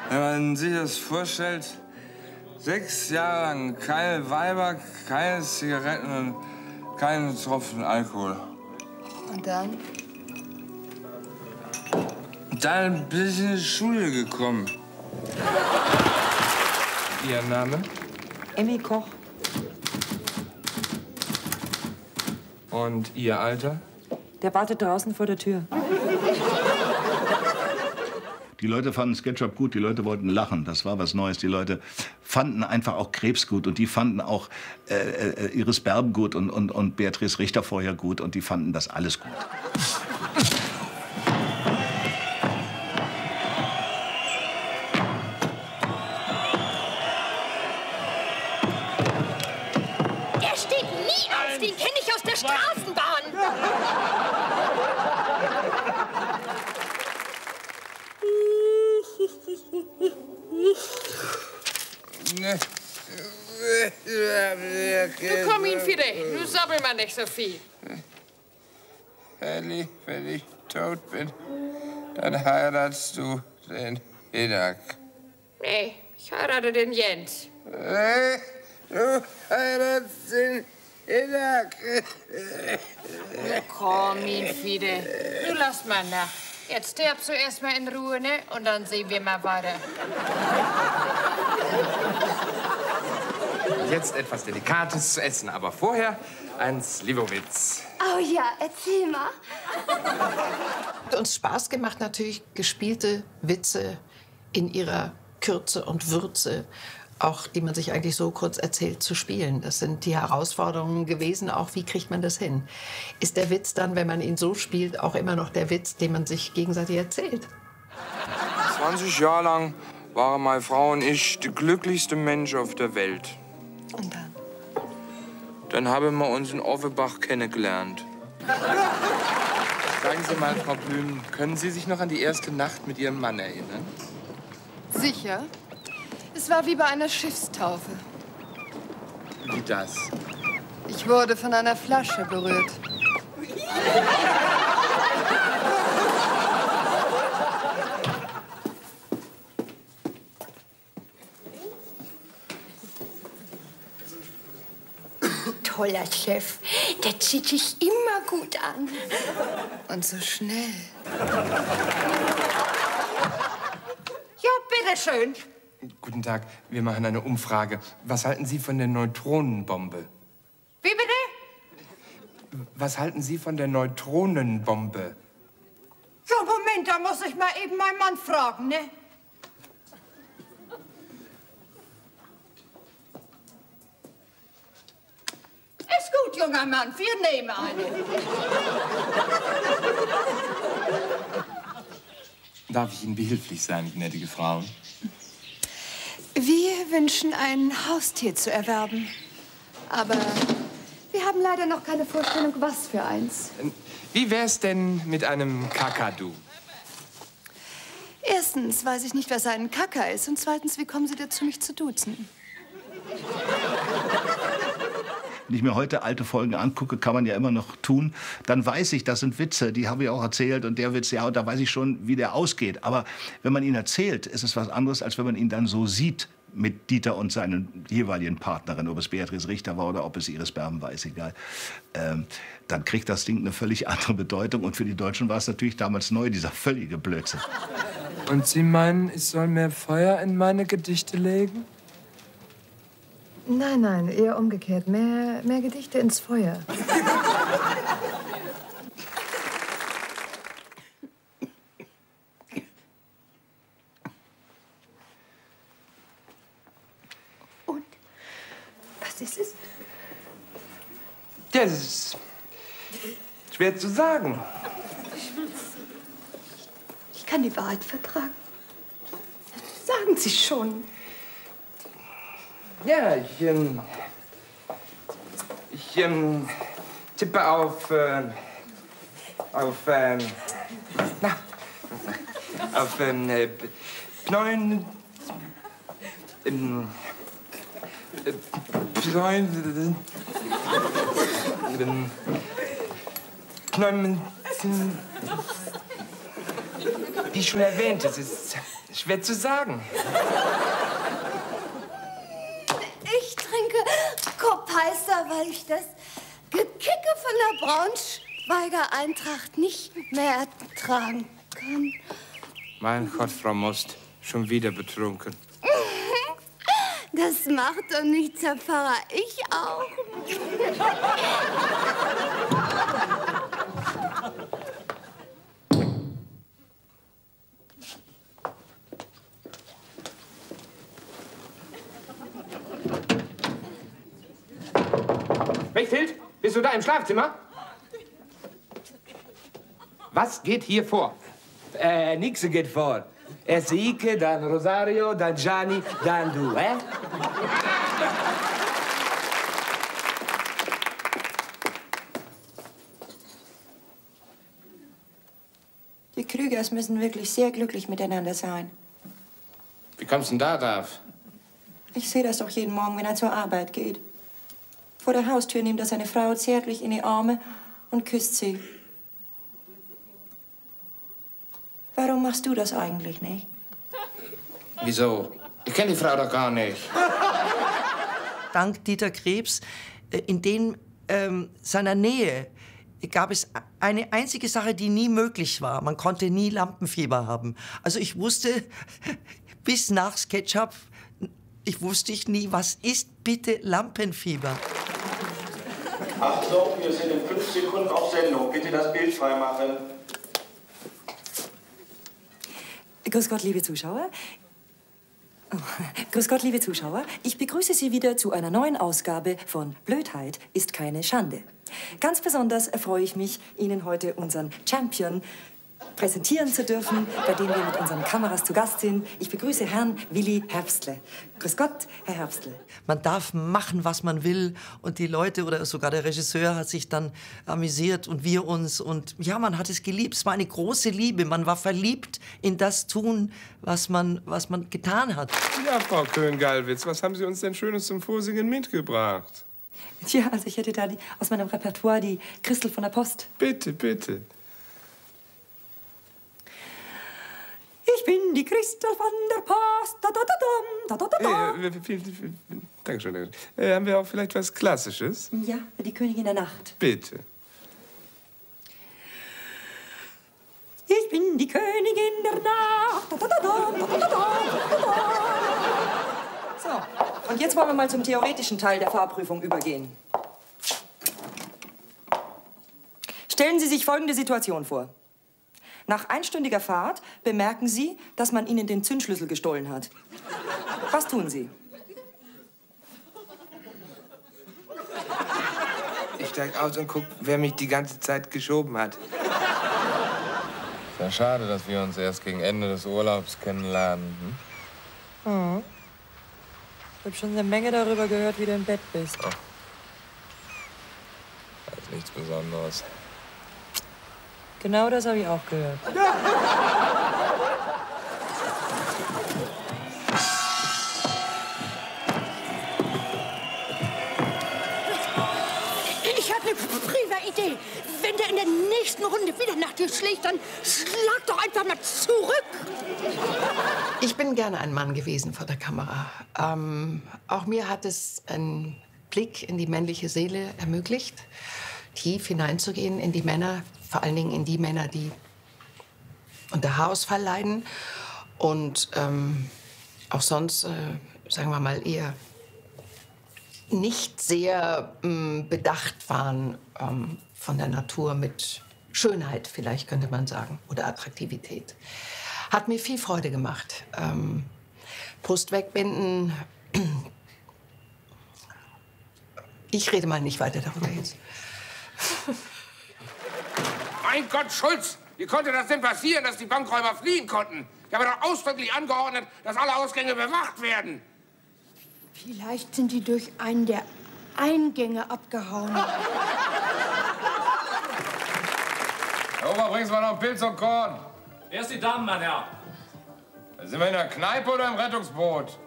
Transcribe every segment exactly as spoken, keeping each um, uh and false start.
Wenn man sich das vorstellt, sechs Jahre lang keine Weiber, keine Zigaretten und keinen Tropfen Alkohol. Und dann? Dann bin ich in die Schule gekommen. Ihr Name? Emmy Koch. Und Ihr Alter? Der wartet draußen vor der Tür. Die Leute fanden SketchUp gut, die Leute wollten lachen, das war was Neues. Die Leute fanden einfach auch Krebs gut und die fanden auch äh, äh, Iris Berben gut und, und, und Beatrice Richter vorher gut und die fanden das alles gut. Der steht nie auf, den kenne ich aus der Straßenbahn. Du komm ihn wieder, du sabbel mal nicht so viel. Elli, wenn ich tot bin, dann heiratst du den Hinak. Nee, ich heirate den Jens. Hey, du heiratst den Hinak. Komm ihn wieder. Du lass mal nach. Jetzt stirbst du erst mal in Ruhe, ne? Und dann sehen wir mal weiter. Jetzt etwas Delikates zu essen, aber vorher ein Slivovitz. Oh ja, erzähl mal. Hat uns Spaß gemacht, natürlich gespielte Witze in ihrer Kürze und Würze, auch die man sich eigentlich so kurz erzählt, zu spielen. Das sind die Herausforderungen gewesen, auch wie kriegt man das hin? Ist der Witz dann, wenn man ihn so spielt, auch immer noch der Witz, den man sich gegenseitig erzählt? zwanzig Jahre lang waren meine Frau und ich der glücklichste Mensch auf der Welt. Und dann? Dann haben wir uns in Offenbach kennengelernt. Sagen Sie mal, Frau Blüm, können Sie sich noch an die erste Nacht mit Ihrem Mann erinnern? Sicher. Es war wie bei einer Schiffstaufe. Wie das? Ich wurde von einer Flasche berührt. Toller Chef, der zieht sich immer gut an. Und so schnell. Ja, bitteschön. Guten Tag, wir machen eine Umfrage. Was halten Sie von der Neutronenbombe? Wie bitte? Was halten Sie von der Neutronenbombe? So, Moment, da muss ich mal eben meinen Mann fragen, ne? Ist gut, junger Mann, wir nehmen eine. Darf ich Ihnen behilflich sein, gnädige Frau? Wir wünschen, ein Haustier zu erwerben. Aber wir haben leider noch keine Vorstellung, was für eins. Wie wär's denn mit einem Kakadu? Erstens weiß ich nicht, was ein Kaka ist. Und zweitens, wie kommen Sie dazu, mich zu duzen? Wenn ich mir heute alte Folgen angucke, kann man ja immer noch tun, dann weiß ich, das sind Witze, die habe ich auch erzählt und der Witz, ja, und da weiß ich schon, wie der ausgeht. Aber wenn man ihn erzählt, ist es was anderes, als wenn man ihn dann so sieht mit Dieter und seinen jeweiligen Partnerinnen, ob es Beatrice Richter war oder ob es Iris Berben war, ist egal. Ähm, dann kriegt das Ding eine völlig andere Bedeutung und für die Deutschen war es natürlich damals neu, dieser völlige Blödsinn. Und Sie meinen, ich soll mehr Feuer in meine Gedichte legen? Nein, nein, eher umgekehrt. Mehr, mehr Gedichte ins Feuer. Und? Was ist es? Ja, das ist schwer zu sagen. Ich kann die Wahrheit vertragen. Sagen Sie schon. Ja, ich, ähm, ich ähm, tippe auf, äh, auf, ähm, na, auf, ähm, äh, neun, ähm, äh, neun, ähm, neun, wie schon erwähnt, es ist Schwer zu sagen. Ich trinke Kopfheißer, weil ich das Gekicke von der Braunschweiger Eintracht nicht mehr ertragen kann. Mein Gott, Frau Most, schon wieder betrunken. Das macht doch nichts, Herr Pfarrer. Ich auch. Mechthild, bist du da im Schlafzimmer? Was geht hier vor? Äh, nix geht vor. Erst Ike, dann Rosario, dann Gianni, dann du, hä? Die Krügers müssen wirklich sehr glücklich miteinander sein. Wie kommst du denn da drauf? Ich sehe das doch jeden Morgen, wenn er zur Arbeit geht. Vor der Haustür nimmt er seine Frau zärtlich in die Arme und küsst sie. Warum machst du das eigentlich nicht? Wieso? Ich kenne die Frau doch gar nicht. Dank Dieter Krebs, äh, in den, ähm, seiner Nähe gab es eine einzige Sache, die nie möglich war. Man konnte nie Lampenfieber haben. Also ich wusste, bis nach SketchUp, ich wusste ich nie, was ist bitte Lampenfieber? Achtung, wir sind in fünf Sekunden auf Sendung. Bitte das Bild freimachen. Grüß Gott, liebe Zuschauer. Oh, grüß Gott, liebe Zuschauer. Ich begrüße Sie wieder zu einer neuen Ausgabe von Blödheit ist keine Schande. Ganz besonders erfreue ich mich, Ihnen heute unseren Champion präsentieren zu dürfen, bei dem wir mit unseren Kameras zu Gast sind. Ich begrüße Herrn Willi Herbstle. Grüß Gott, Herr Herbstle. Man darf machen, was man will. Und die Leute oder sogar der Regisseur hat sich dann amüsiert und wir uns. Und ja, man hat es geliebt. Es war eine große Liebe. Man war verliebt in das tun, was man, was man getan hat. Ja, Frau Köhn-Gallwitz, was haben Sie uns denn Schönes zum Vorsingen mitgebracht? Tja, also ich hätte da die, aus meinem Repertoire die Christel von der Post. Bitte, bitte. Ich bin die Christel von der Post. Da, da, da, da, da, da. Hey, äh, viel, viel, Dankeschön, Dankeschön. Äh, haben wir auch vielleicht was Klassisches? Ja, die Königin der Nacht. Bitte. Ich bin die Königin der Nacht. Da, da, da, da, da, da, da, da. So, und jetzt wollen wir mal zum theoretischen Teil der Fahrprüfung übergehen. Stellen Sie sich folgende Situation vor. Nach einstündiger Fahrt bemerken Sie, dass man Ihnen den Zündschlüssel gestohlen hat. Was tun Sie? Ich steig aus und guck, wer mich die ganze Zeit geschoben hat. Ist ja schade, dass wir uns erst gegen Ende des Urlaubs kennenlernen. Hm? Mhm. Ich habe schon eine Menge darüber gehört, wie du im Bett bist. Oh. Das ist nichts Besonderes. Genau das habe ich auch gehört. Ich habe eine prima Idee. Wenn der in der nächsten Runde wieder nach dir schlägt, dann schlag doch einfach mal zurück. Ich bin gerne ein Mann gewesen vor der Kamera. Ähm, auch mir hat es einen Blick in die männliche Seele ermöglicht, tief hineinzugehen in die Männer, vor allen Dingen in die Männer, die unter Haarausfall leiden und ähm, auch sonst, äh, sagen wir mal, eher nicht sehr ähm, bedacht waren ähm, von der Natur mit Schönheit, vielleicht könnte man sagen, oder Attraktivität. Hat mir viel Freude gemacht. Ähm, Brust wegbinden. Ich rede mal nicht weiter darüber jetzt. Mein Gott, Schulz! Wie konnte das denn passieren, dass die Bankräuber fliehen konnten? Ich habe doch ausdrücklich angeordnet, dass alle Ausgänge bewacht werden. Vielleicht sind die durch einen der Eingänge abgehauen. Herr Ober, bringst du mal noch Pilz und Korn? Erst die Damen, mein Herr. Sind wir in der Kneipe oder im Rettungsboot?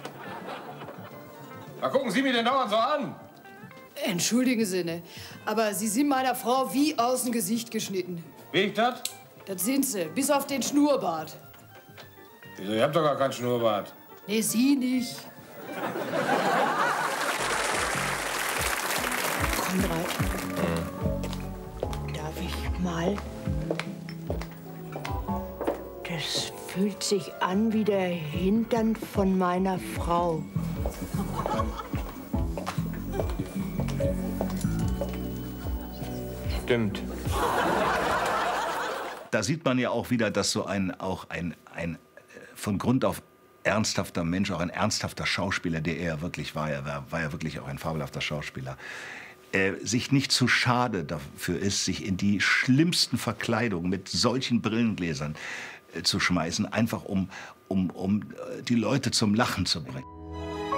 Na, gucken Sie mich denn dauernd so an. Entschuldigen Sie, ne? Aber Sie sind meiner Frau wie aus dem Gesicht geschnitten. Wie ich das? Das sind Sie, bis auf den Schnurrbart. Wieso, ihr habt doch gar keinen Schnurrbart. Nee, Sie nicht. Konrad, darf ich mal? Das fühlt sich an wie der Hintern von meiner Frau. Stimmt. Da sieht man ja auch wieder, dass so ein, auch ein, ein von Grund auf ernsthafter Mensch, auch ein ernsthafter Schauspieler, der er wirklich war, er war, war ja wirklich auch ein fabelhafter Schauspieler, äh, sich nicht zu schade dafür ist, sich in die schlimmsten Verkleidungen mit solchen Brillengläsern äh, zu schmeißen, einfach um, um, um die Leute zum Lachen zu bringen.